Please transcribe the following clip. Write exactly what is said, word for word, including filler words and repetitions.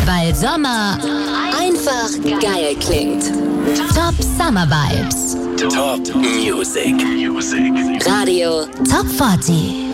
Weil Sommer einfach geil klingt. Top Summer Vibes. Top Music. Radio Top vierzig.